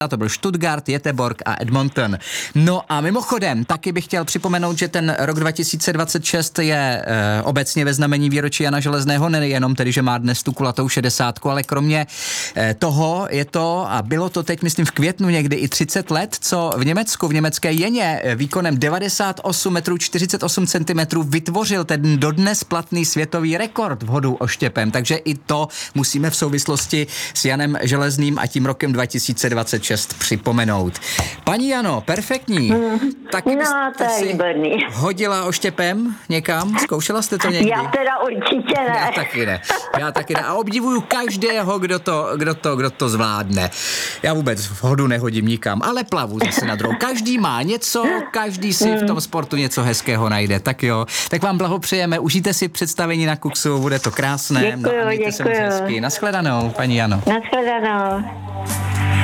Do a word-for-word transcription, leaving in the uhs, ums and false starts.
A to byl Stuttgart, Göteborg a Edmonton. No a mimochodem, taky bych chtěl připomenout, že ten rok dva tisíce dvacet šest je e, obecně ve znamení výročí Jana Železného, nejenom tedy, že má dnes tu kulatou šedesátku, ale kromě e, toho je to, a bylo to teď, myslím, v květnu někdy i třicet let, co v Německu, v německé Jeně výkonem devadesát osm metrů čtyřicet osm centimetrů vytvořil ten dodnes platný světový rekord v hodu oštěpem. Takže i to musíme v souvislosti s Janem Železným a tím rokem dva tisíce dvacet šest připomenout. Paní Jano, perfektní. Hmm. Taky no, to je výborný. Hodila oštěpem někam? Zkoušela jste to někdy? Já teda určitě ne. Já taky ne. Já taky ne. A obdivuju každého, kdo to, kdo to, kdo to zvládne. Já vůbec v hodu nehodím nikam, ale plavu zase na druhou. Každý má něco, každý si v tom sportu něco hezkého najde. Tak jo. Tak vám blahopřejeme. Užijte si představení na Kuxu, bude to krásné. Děkuju, no a mějte se moc hezky. Naschledanou, paní Jano. Naschledanou.